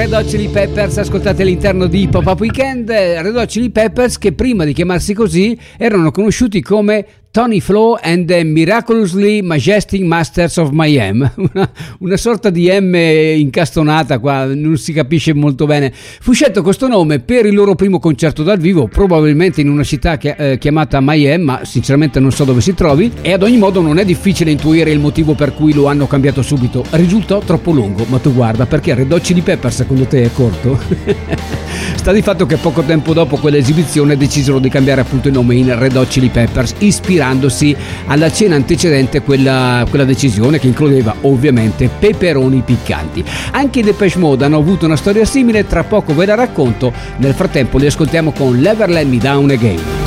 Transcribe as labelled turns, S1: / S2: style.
S1: Red Hot Chili Peppers, ascoltate all'interno di Pop-Up Weekend. Red Hot Chili Peppers, che prima di chiamarsi così erano conosciuti come Tony Flo and the Miraculously Majestic Masters of Mayhem, una sorta di M incastonata qua, non si capisce molto bene. Fu scelto questo nome per il loro primo concerto dal vivo, probabilmente in una città chiamata Mayhem, ma sinceramente non so dove si trovi, e ad ogni modo non è difficile intuire il motivo per cui lo hanno cambiato subito. Risultò troppo lungo, ma tu guarda, perché Red Hot Chili Peppers secondo te è corto? Sta di fatto che poco tempo dopo quell'esibizione decisero di cambiare appunto il nome in Red Hot Chili Peppers, ispirandosi alla cena antecedente quella decisione, che includeva ovviamente peperoni piccanti. Anche i Depeche Mode hanno avuto una storia simile, tra poco ve la racconto. Nel frattempo li ascoltiamo con Never Let Me Down Again.